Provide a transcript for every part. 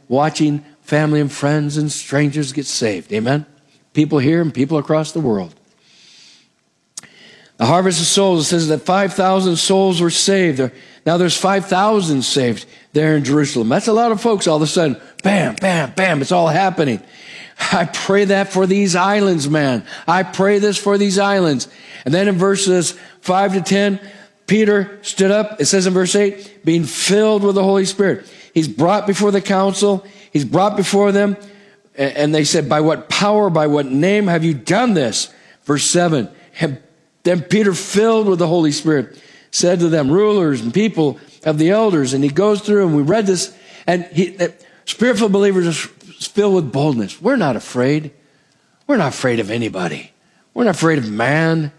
watching family and friends and strangers get saved. Amen? People here and people across the world. The harvest of souls, it says that 5,000 souls were saved. Now there's 5,000 saved there in Jerusalem. That's a lot of folks all of a sudden. Bam, bam, bam. It's all happening. I pray that for these islands, man. I pray this for these islands. And then in verses 5 to 10, Peter stood up. It says in verse 8, being filled with the Holy Spirit. He's brought before the council. He's brought before them. And they said, by what power, by what name have you done this? Verse 7, then Peter, filled with the Holy Spirit, said to them, rulers and people of the elders. And he goes through, and we read this, and spirit-filled believers are filled with boldness. We're not afraid. We're not afraid of anybody. We're not afraid of man.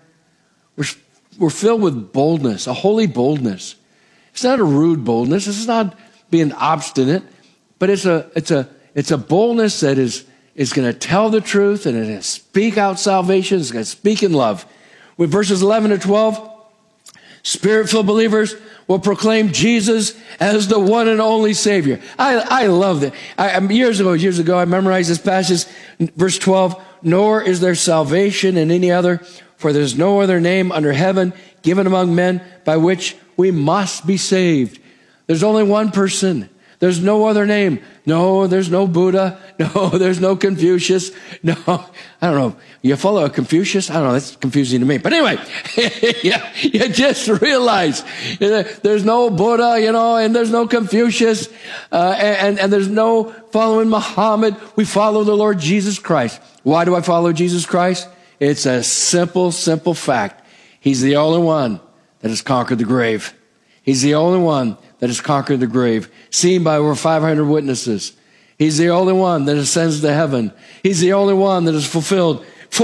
We're filled with boldness, a holy boldness. It's not a rude boldness. It's not being obstinate, but it's a boldness that is going to tell the truth, and it's going to speak out salvation. It's going to speak in love. With verses 11 to 12, spirit-filled believers will proclaim Jesus as the one and only Savior. I love that. Years ago, I memorized this passage, verse 12, nor is there salvation in any other, for there's no other name under heaven given among men by which we must be saved. There's only one person. There's no other name. No, there's no Buddha. No, there's no Confucius. No, I don't know. You follow a Confucius? I don't know. That's confusing to me. But anyway, yeah, you just realize there's no Buddha, and there's no Confucius, and there's no following Muhammad. We follow the Lord Jesus Christ. Why do I follow Jesus Christ? It's a simple, simple fact. He's the only one that has conquered the grave. He's the only one that has conquered the grave, seen by over 500 witnesses. He's the only one that ascends to heaven. He's the only one that has fulfilled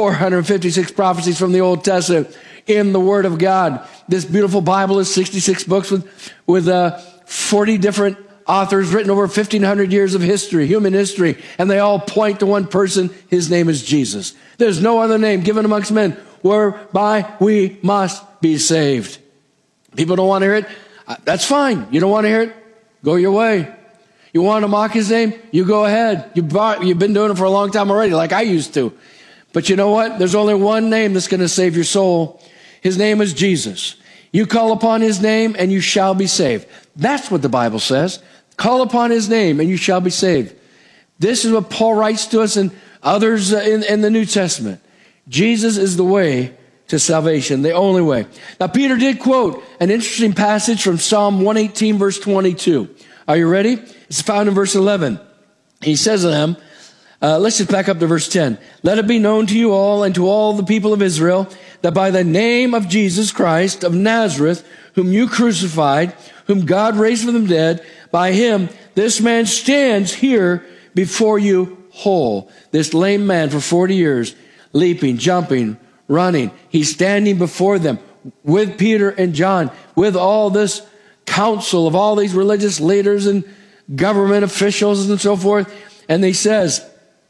456 prophecies from the Old Testament in the Word of God. This beautiful Bible is 66 books with 40 different authors written over 1,500 years of history, human history, and they all point to one person. His name is Jesus. There's no other name given amongst men whereby we must be saved. People don't want to hear it. That's fine. You don't want to hear it? Go your way. You want to mock his name? You go ahead. You've been doing it for a long time already, like I used to. But you know what? There's only one name that's going to save your soul. His name is Jesus. You call upon his name and you shall be saved. That's what the Bible says. Call upon his name and you shall be saved. This is what Paul writes to us and others in the New Testament. Jesus is the way to salvation, the only way. Now, Peter did quote an interesting passage from Psalm 118, verse 22. Are you ready? It's found in verse 11. He says to them, let's just back up to verse 10. Let it be known to you all and to all the people of Israel that by the name of Jesus Christ of Nazareth, whom you crucified, whom God raised from the dead, by him, this man stands here before you whole. This lame man for 40 years, leaping, jumping, running. He's standing before them with Peter and John, with all this council of all these religious leaders and government officials and so forth. And he says,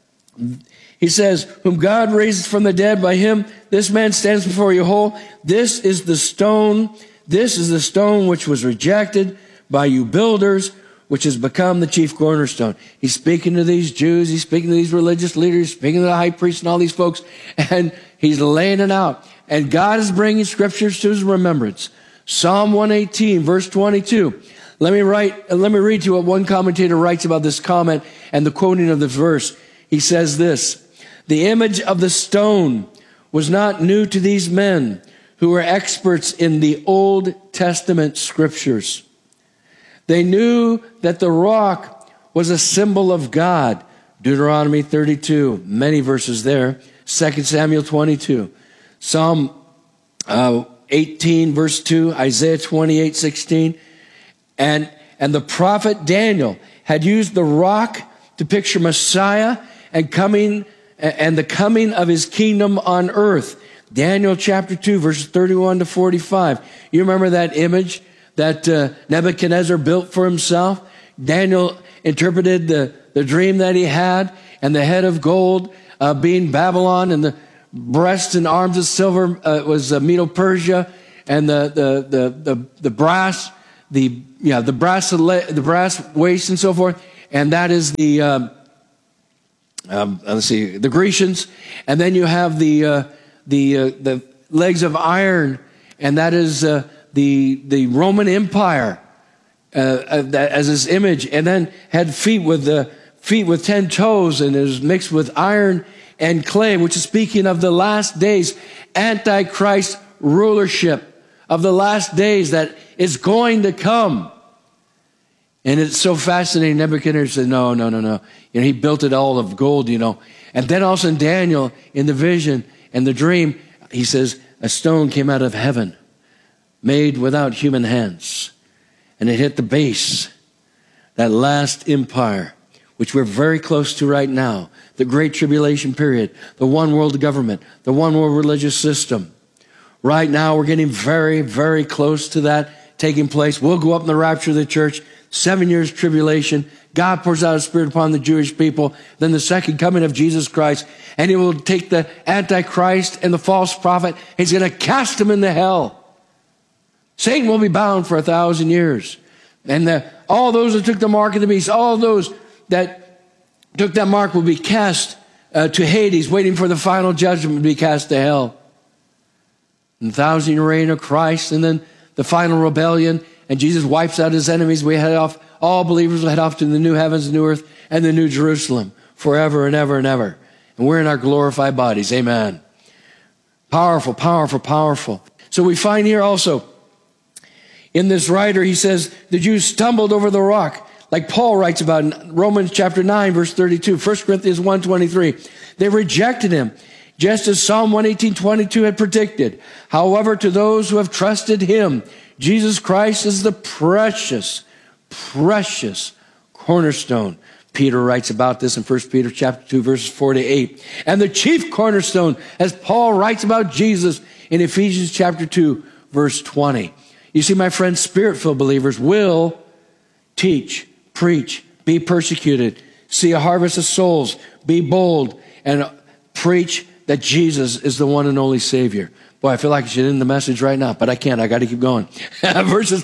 whom God raised from the dead, by him, this man stands before you whole. This is the stone which was rejected by you builders, which has become the chief cornerstone. He's speaking to these Jews. He's speaking to these religious leaders, speaking to the high priest and all these folks. And he's laying it out. And God is bringing scriptures to his remembrance. Psalm 118, verse 22. Let me read to you what one commentator writes about this comment and the quoting of this verse. He says this, the image of the stone was not new to these men who were experts in the Old Testament scriptures. They knew that the rock was a symbol of God. Deuteronomy 32, many verses there. 2 Samuel 22. Psalm 18, verse 2. Isaiah 28, 16. And the prophet Daniel had used the rock to picture Messiah and the coming of his kingdom on earth. Daniel chapter 2, verses 31 to 45. You remember that image that Nebuchadnezzar built for himself? Daniel interpreted the dream that he had, and the head of gold being Babylon, and the breast and arms of silver was Medo-Persia, and the brass, the brass waist and so forth, and that is the let's see, the Grecians, and then you have the legs of iron, and that is the Roman Empire as his image, and then had feet with 10 toes, and is mixed with iron and clay, which is speaking of the last days, Antichrist rulership of the last days that is going to come. And it's so fascinating. Nebuchadnezzar said, no. He built it all of gold, And then all of a sudden Daniel, in the vision and the dream, he says, a stone came out of heaven, made without human hands. And it hit the base, that last empire, which we're very close to right now, the Great Tribulation period, the one world government, the one world religious system. Right now, we're getting very, very close to that taking place. We'll go up in the rapture of the church, 7 years tribulation. God pours out His Spirit upon the Jewish people. Then the second coming of Jesus Christ. And He will take the Antichrist and the false prophet. He's going to cast them into hell. Satan will be bound for 1,000 years. And all those that took the mark of the beast, all those that took that mark will be cast to Hades, waiting for the final judgment to be cast to hell. And the 1,000-year reign of Christ, and then the final rebellion, and Jesus wipes out His enemies. We head off, all believers will head off to the new heavens, the new earth, and the new Jerusalem forever and ever and ever. And we're in our glorified bodies. Amen. Powerful, powerful, powerful. So we find here also, in this writer, he says, the Jews stumbled over the rock, like Paul writes about in Romans chapter 9, verse 32, 1 Corinthians 1:23. They rejected Him, just as Psalm 118:22 had predicted. However, to those who have trusted Him, Jesus Christ is the precious, precious cornerstone. Peter writes about this in 1 Peter chapter 2, verses 4-8. And the chief cornerstone, as Paul writes about Jesus in Ephesians chapter 2, verse 20. You see, my friends, Spirit-filled believers will teach, preach, be persecuted, see a harvest of souls, be bold, and preach that Jesus is the one and only Savior. Boy, I feel like I should end the message right now, but I can't. I got to keep going. Verses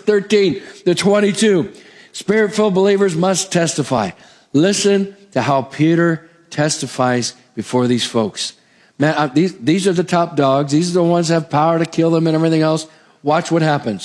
13-22. Spirit-filled believers must testify. Listen to how Peter testifies before these folks. Man, these are the top dogs. These are the ones that have power to kill them and everything else. Watch what happens.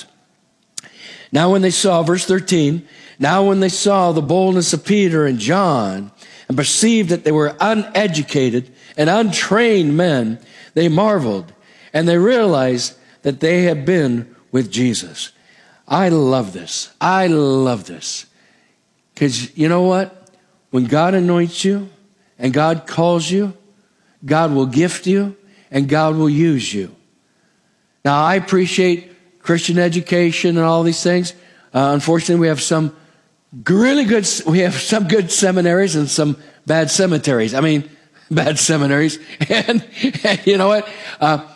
Now when they saw, verse 13, now when they saw the boldness of Peter and John and perceived that they were uneducated and untrained men, they marveled and they realized that they had been with Jesus. I love this. I love this. Because you know what? When God anoints you and God calls you, God will gift you and God will use you. Now, I appreciate Christian education and all these things. Unfortunately, we have some good seminaries and some bad cemeteries. I mean, bad seminaries. And you know what?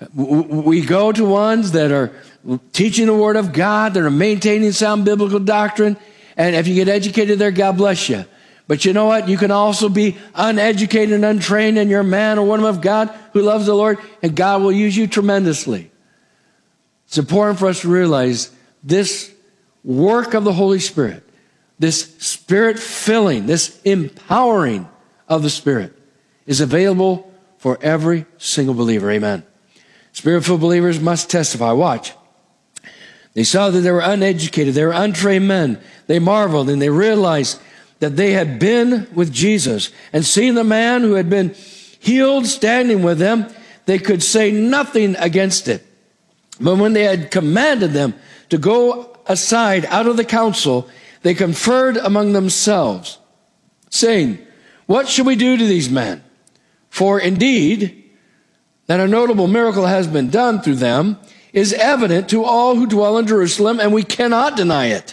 We go to ones that are teaching the Word of God, that are maintaining sound biblical doctrine. And if you get educated there, God bless you. But you know what? You can also be uneducated and untrained, and you're a man or woman of God who loves the Lord, and God will use you tremendously. It's important for us to realize this work of the Holy Spirit, this Spirit filling, this empowering of the Spirit is available for every single believer. Amen. Spirit-filled believers must testify. Watch. They saw that they were uneducated, they were untrained men. They marveled and they realized that they had been with Jesus and seen the man who had been healed standing with them. They could say nothing against it. But when they had commanded them to go aside out of the council, they conferred among themselves, saying, what shall we do to these men? For indeed, that a notable miracle has been done through them is evident to all who dwell in Jerusalem, and we cannot deny it.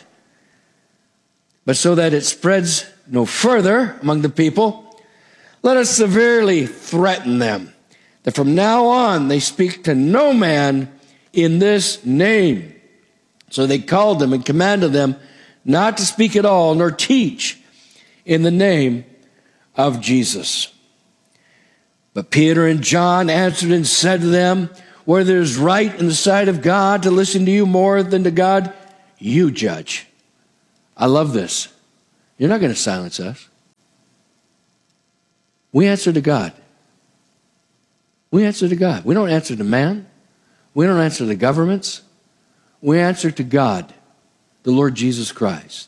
But so that it spreads no further among the people, let us severely threaten them, that from now on they speak to no man in this name. So they called them and commanded them not to speak at all, nor teach in the name of Jesus. But Peter and John answered and said to them, whether it is right in the sight of God to listen to you more than to God, you judge. I love this. You're not going to silence us. We answer to God. We answer to God. We don't answer to man. We don't answer to governments. We answer to God, the Lord Jesus Christ.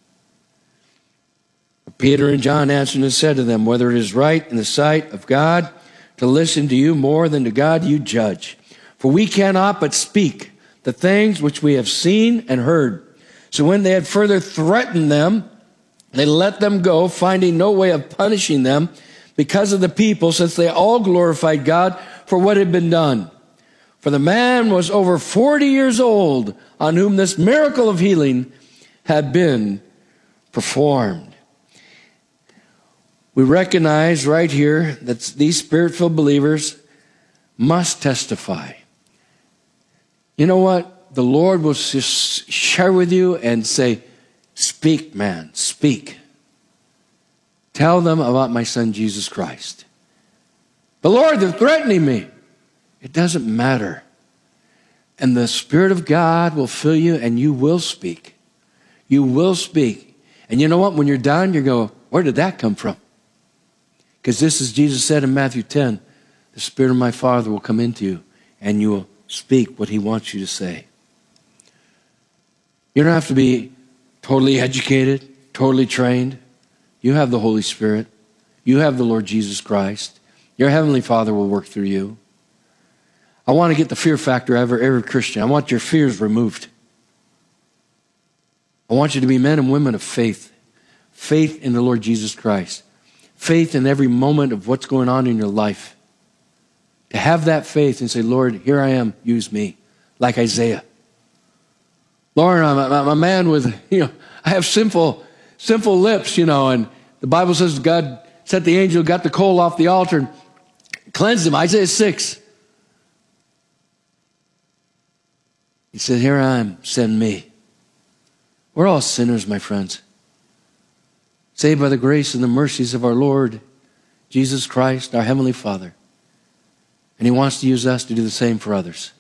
Peter and John answered and said to them, whether it is right in the sight of God to listen to you more than to God, you judge. For we cannot but speak the things which we have seen and heard. So when they had further threatened them, they let them go, finding no way of punishing them because of the people, since they all glorified God for what had been done. For the man was over 40 years old on whom this miracle of healing had been performed. We recognize right here that these Spirit-filled believers must testify. You know what? The Lord will just share with you and say, speak, man, speak. Tell them about my son, Jesus Christ. But Lord, they're threatening me. It doesn't matter. And the Spirit of God will fill you and you will speak. You will speak. And you know what? When you're done, you go, where did that come from? Because this is Jesus said in Matthew 10, the Spirit of my Father will come into you and you will speak what he wants you to say. You don't have to be totally educated, totally trained. You have the Holy Spirit. You have the Lord Jesus Christ. Your Heavenly Father will work through you. I want to get the fear factor out of every Christian. I want your fears removed. I want you to be men and women of faith. Faith in the Lord Jesus Christ. Faith in every moment of what's going on in your life. To have that faith and say, Lord, here I am, use me. Like Isaiah. Lord, I'm a man with, I have sinful lips, and the Bible says God sent the angel, got the coal off the altar and cleansed him. Isaiah 6. He said, here I am, send me. We're all sinners, my friends. Saved by the grace and the mercies of our Lord Jesus Christ, our Heavenly Father. And he wants to use us to do the same for others.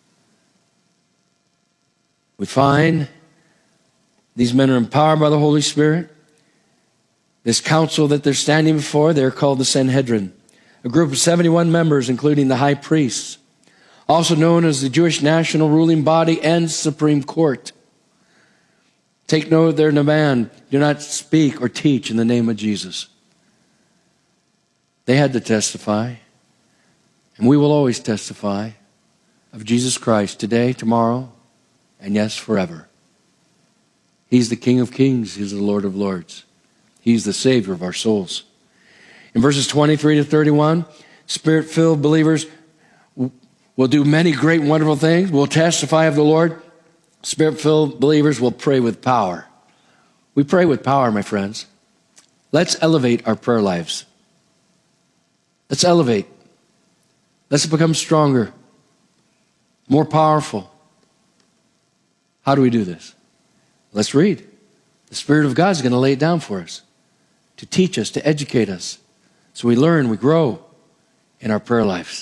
We find these men are empowered by the Holy Spirit. This council that they're standing before, they're called the Sanhedrin. A group of 71 members, including the high priests, also known as the Jewish national ruling body and Supreme Court. Take note of their demand. Do not speak or teach in the name of Jesus. They had to testify. And we will always testify of Jesus Christ today, tomorrow, and yes, forever. He's the King of Kings. He's the Lord of Lords. He's the Savior of our souls. In verses 23 to 31, Spirit-filled believers will do many great and wonderful things. Will testify of the Lord. Spirit-filled believers will pray with power. We pray with power, my friends. Let's elevate our prayer lives. Let's elevate. Let's become stronger, more powerful. How do we do this? Let's read. The Spirit of God is going to lay it down for us, to teach us, to educate us, so we learn, we grow in our prayer lives.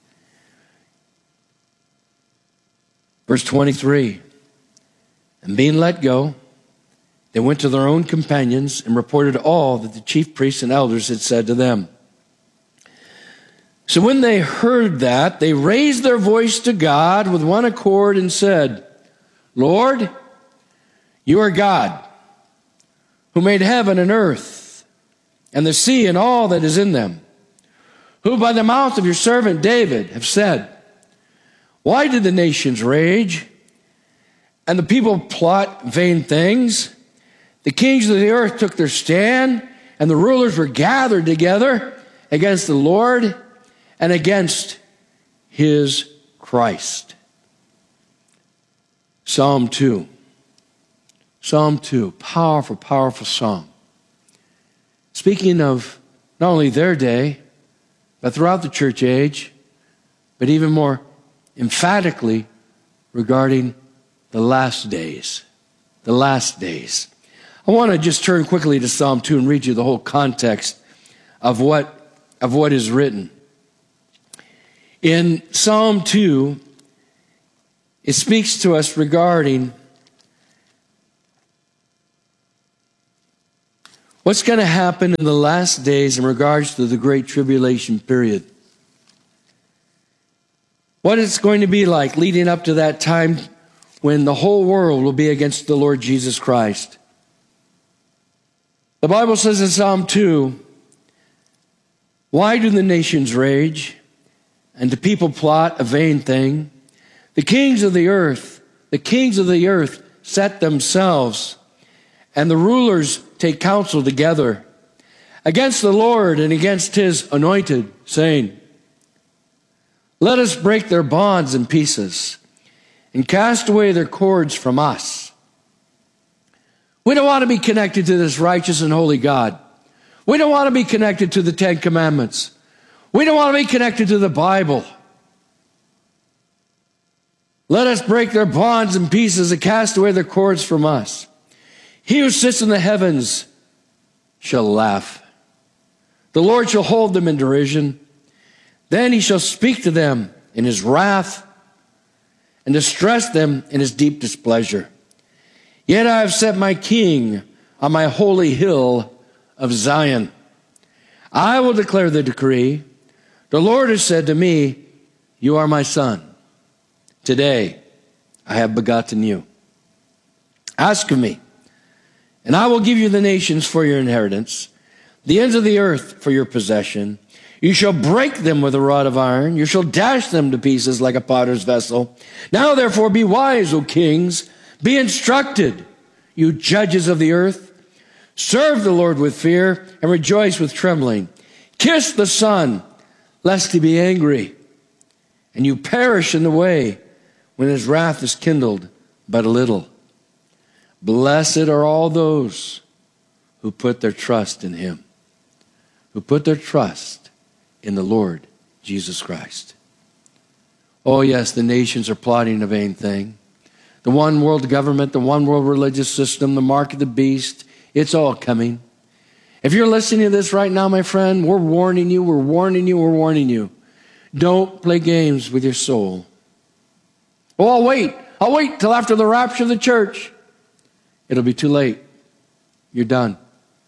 Verse 23, and being let go, they went to their own companions and reported all that the chief priests and elders had said to them. So when they heard that, they raised their voice to God with one accord and said, Lord, you are God, who made heaven and earth and the sea and all that is in them, who by the mouth of your servant David have said, why did the nations rage and the people plot vain things? The kings of the earth took their stand, and the rulers were gathered together against the Lord and against his Christ. Psalm 2. Psalm 2, powerful, powerful psalm. Speaking of not only their day, but throughout the church age, but even more emphatically regarding the last days. The last days. I want to just turn quickly to Psalm 2 and read you the whole context of what is written. In Psalm 2, it speaks to us regarding What's going to happen in the last days in regards to the Great Tribulation period? What it's going to be like leading up to that time when the whole world will be against the Lord Jesus Christ. The Bible says in Psalm 2, "Why do the nations rage, and the people plot a vain thing? The kings of the earth set themselves, and the rulers take counsel together against the Lord and against his anointed, saying, let us break their bonds in pieces and cast away their cords from us." We don't want to be connected to this righteous and holy God. We don't want to be connected to the Ten Commandments. We don't want to be connected to the Bible. Let us break their bonds in pieces and cast away their cords from us. He who sits in the heavens shall laugh. The Lord shall hold them in derision. Then he shall speak to them in his wrath and distress them in his deep displeasure. Yet I have set my king on my holy hill of Zion. I will declare the decree. The Lord has said to me, you are my son. Today I have begotten you. Ask of me, and I will give you the nations for your inheritance, the ends of the earth for your possession. You shall break them with a rod of iron. You shall dash them to pieces like a potter's vessel. Now therefore be wise, O kings. Be instructed, you judges of the earth. Serve the Lord with fear and rejoice with trembling. Kiss the Son, lest he be angry, and you perish in the way when his wrath is kindled but a little. Blessed are all those who put their trust in him, who put their trust in the Lord Jesus Christ. Oh yes, the nations are plotting a vain thing. The one world government, the one world religious system, the mark of the beast, it's all coming. If you're listening to this right now, my friend, we're warning you, we're warning you, we're warning you. Don't play games with your soul. Oh, I'll wait till after the rapture of the church. It'll be too late. You're done.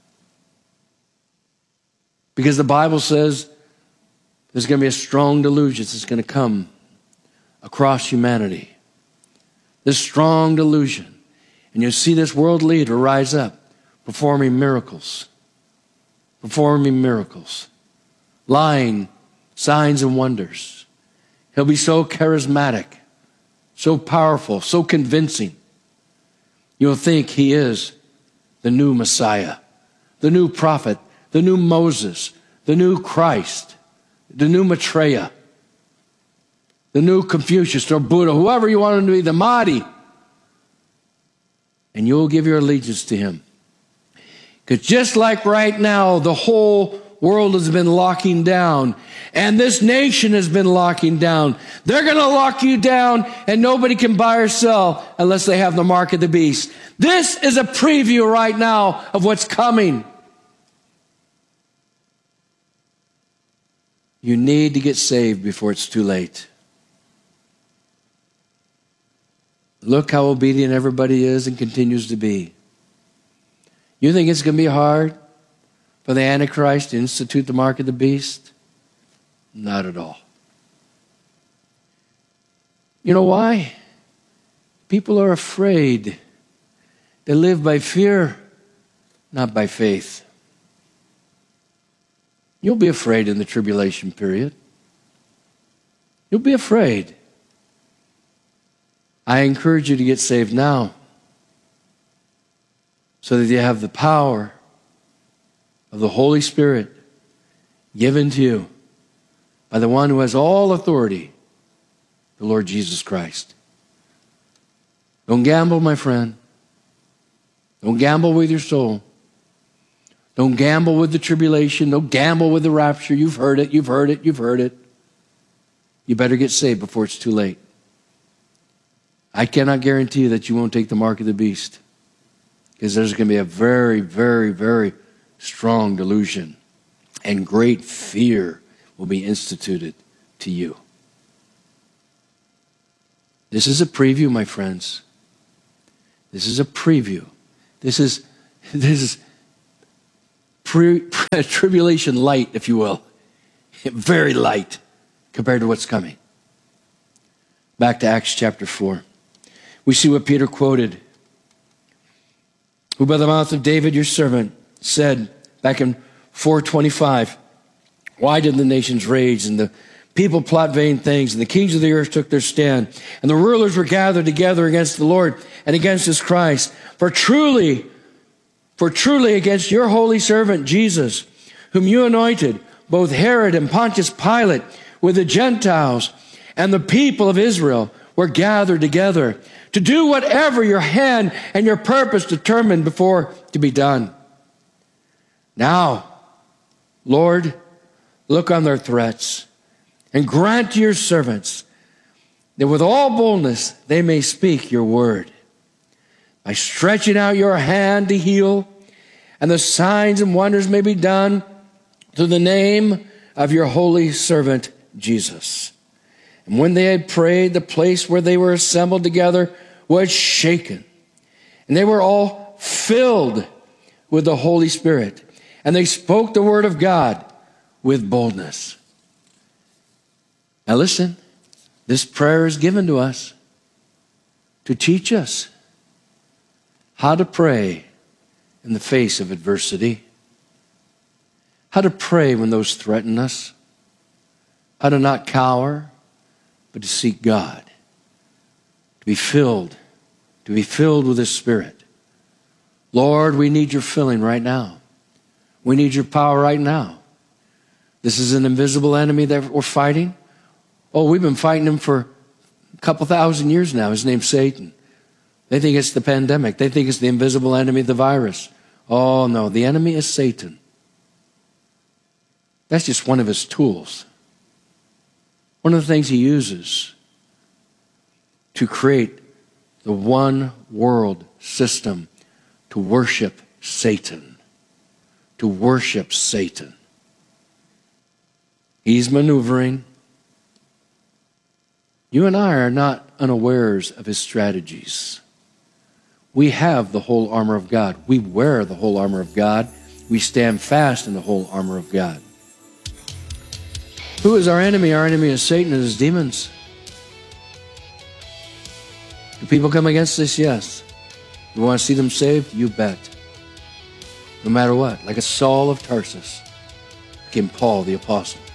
Because the Bible says there's going to be a strong delusion that's going to come across humanity. This strong delusion. And you'll see this world leader rise up, performing miracles. Lying, signs and wonders. He'll be so charismatic, so powerful, so convincing. You'll think he is the new Messiah, the new prophet, the new Moses, the new Christ, the new Maitreya, the new Confucius or Buddha, whoever you want him to be, the Mahdi. And you'll give your allegiance to him. Because just like right now, the whole world has been locking down, and this nation has been locking down. They're going to lock you down, and nobody can buy or sell unless they have the mark of the beast. This is a preview right now of what's coming. You need to get saved before it's too late. Look how obedient everybody is and continues to be. You think it's going to be hard for the Antichrist to institute the mark of the beast? Not at all. You know why? People are afraid. They live by fear, not by faith. You'll be afraid in the tribulation period. You'll be afraid. I encourage you to get saved now so that you have the power of the Holy Spirit given to you by the one who has all authority, the Lord Jesus Christ. Don't gamble, my friend. Don't gamble with your soul. Don't gamble with the tribulation. Don't gamble with the rapture. You've heard it, you've heard it, you've heard it. You better get saved before it's too late. I cannot guarantee you that you won't take the mark of the beast, because there's going to be a very, very, very strong delusion, and great fear will be instituted to you. This is a preview, my friends. This is a preview. This is tribulation light, if you will. Very light compared to what's coming. Back to Acts chapter 4. We see what Peter quoted. Who by the mouth of David, your servant, said back in 4:25, why did the nations rage and the people plot vain things, and the kings of the earth took their stand, and the rulers were gathered together against the Lord and against his Christ? For truly against your holy servant Jesus, whom you anointed, both Herod and Pontius Pilate with the Gentiles and the people of Israel were gathered together to do whatever your hand and your purpose determined before to be done. Now, Lord, look on their threats and grant to your servants that with all boldness they may speak your word, by stretching out your hand to heal, and the signs and wonders may be done through the name of your holy servant Jesus. And when they had prayed, the place where they were assembled together was shaken, and they were all filled with the Holy Spirit, and they spoke the word of God with boldness. Now listen, this prayer is given to us to teach us how to pray in the face of adversity, how to pray when those threaten us, how to not cower, but to seek God, to be filled with His Spirit. Lord, we need your filling right now. We need your power right now. This is an invisible enemy that we're fighting. Oh, we've been fighting him for a couple thousand years now. His name's Satan. They think it's the pandemic. They think it's the invisible enemy, the virus. Oh, no, the enemy is Satan. That's just one of his tools. One of the things he uses to create the one world system to worship Satan. To worship Satan. He's maneuvering. You and I are not unawares of his strategies. We have the whole armor of God. We wear the whole armor of God. We stand fast in the whole armor of God. Who is our enemy? Our enemy is Satan and his demons. Do people come against us? Yes. You want to see them saved? You bet. No matter what. Like a Saul of Tarsus became Paul the Apostle.